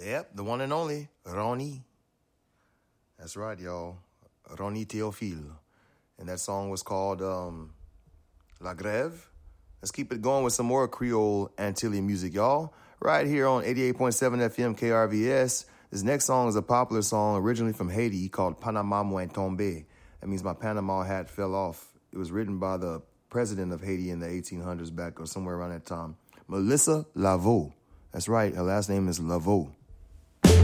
Yep, the one and only Ronnie. That's right, y'all. Ronnie Théophile. And that song was called La Grève. Let's keep it going with some more Creole Antilles music, y'all. Right here on 88.7 FM KRVS. This next song is a popular song originally from Haiti called Panama Moin Tombé. That means my Panama hat fell off. It was written by the president of Haiti in the 1800s back or somewhere around that time. Melissa Laveau. That's right, her last name is Laveau.